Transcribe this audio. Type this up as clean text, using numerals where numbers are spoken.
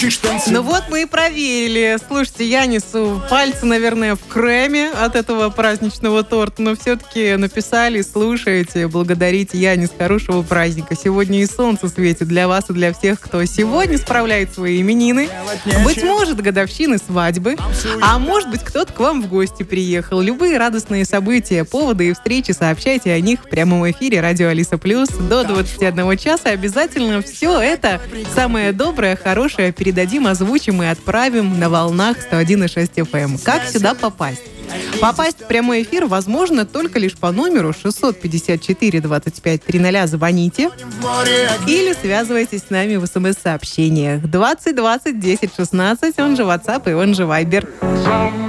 Ну вот мы и проверили. Слушайте, Янису пальцы, наверное, в креме от этого праздничного торта, но все-таки написали, слушаете, благодарите, Янис, хорошего праздника. Сегодня и солнце светит для вас и для всех, кто сегодня справляет свои именины. Быть может, годовщины свадьбы, а может быть, кто-то к вам в гости приехал. Любые радостные события, поводы и встречи, сообщайте о них в прямом эфире Радио Алиса Плюс до 21 часа. Обязательно все это самое доброе, хорошее передадим, озвучим и отправим на волнах 101,6 FM. Как сюда попасть? Попасть в прямой эфир возможно только лишь по номеру 654-25-00. Звоните или связывайтесь с нами в СМС-сообщениях 20 20 10 16, он же WhatsApp и он же Viber.